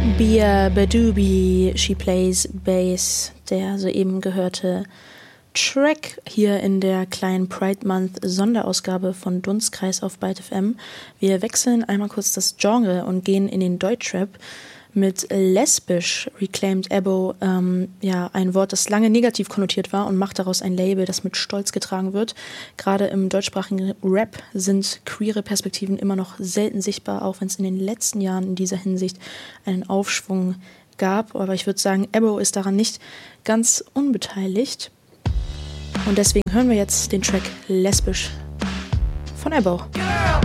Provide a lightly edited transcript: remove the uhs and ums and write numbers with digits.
Bia Badubi, She Plays Bass, der soeben gehörte Track hier in der kleinen Pride Month Sonderausgabe von Dunstkreis auf Byte FM. Wir wechseln einmal kurz das Genre und gehen in den Deutschrap mit lesbisch, reclaimed Ebo, ein Wort, das lange negativ konnotiert war, und macht daraus ein Label, das mit Stolz getragen wird. Gerade im deutschsprachigen Rap sind queere Perspektiven immer noch selten sichtbar, auch wenn es in den letzten Jahren in dieser Hinsicht einen Aufschwung gab. Aber ich würde sagen, Ebo ist daran nicht ganz unbeteiligt. Und deswegen hören wir jetzt den Track Lesbisch von Ebo. Girl.